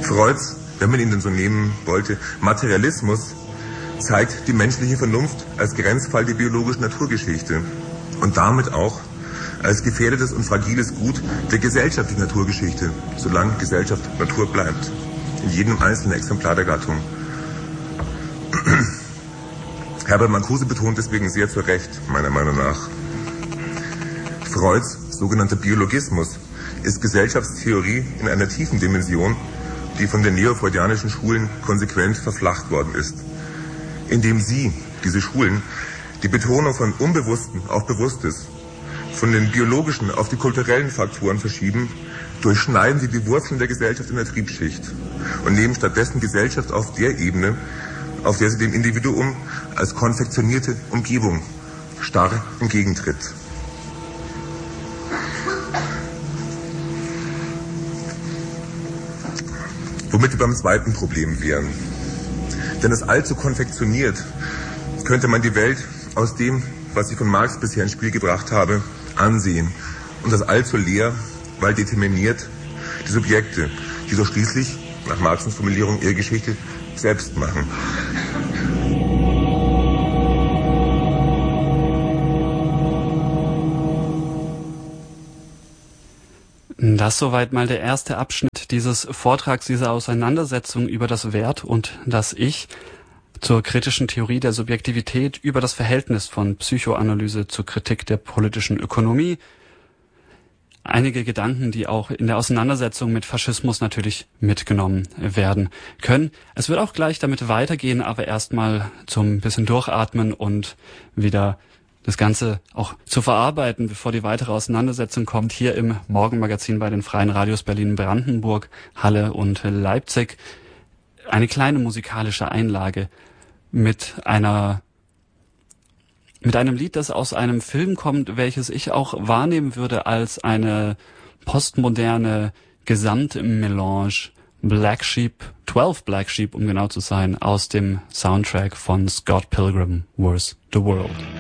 Freuds, wenn man ihn denn so nehmen wollte, Materialismus zeigt die menschliche Vernunft als Grenzfall der biologischen Naturgeschichte und damit auch als gefährdetes und fragiles Gut der gesellschaftlichen Naturgeschichte, solange Gesellschaft Natur bleibt, in jedem einzelnen Exemplar der Gattung. Herbert Marcuse betont deswegen sehr zu Recht, meiner Meinung nach, Freuds sogenannter Biologismus ist Gesellschaftstheorie in einer tiefen Dimension, die von den neofreudianischen Schulen konsequent verflacht worden ist. Indem sie, diese Schulen, die Betonung von Unbewussten auf Bewusstes, von den biologischen auf die kulturellen Faktoren verschieben, durchschneiden sie die Wurzeln der Gesellschaft in der Triebschicht und nehmen stattdessen Gesellschaft auf der Ebene, auf der sie dem Individuum als konfektionierte Umgebung starr entgegentritt. Womit wir beim zweiten Problem wären. Denn es allzu konfektioniert könnte man die Welt aus dem, was ich von Marx bisher ins Spiel gebracht habe, ansehen. Und das allzu leer, weil determiniert, die Subjekte, die so schließlich, nach Marxens Formulierung, ihre Geschichte selbst machen. Das soweit mal der erste Abschnitt dieses Vortrags, dieser Auseinandersetzung über das Wert und das Ich, zur kritischen Theorie der Subjektivität, über das Verhältnis von Psychoanalyse zur Kritik der politischen Ökonomie. Einige Gedanken, die auch in der Auseinandersetzung mit Faschismus natürlich mitgenommen werden können. Es wird auch gleich damit weitergehen, aber erstmal zum bisschen Durchatmen und wieder das Ganze auch zu verarbeiten, bevor die weitere Auseinandersetzung kommt, hier im Morgenmagazin bei den Freien Radios Berlin-Brandenburg, Halle und Leipzig. Eine kleine musikalische Einlage mit einem Lied, das aus einem Film kommt, welches ich auch wahrnehmen würde als eine postmoderne Gesamtmelange. Black Sheep, 12 Black Sheep, um genau zu sein, aus dem Soundtrack von Scott Pilgrim vs. The World.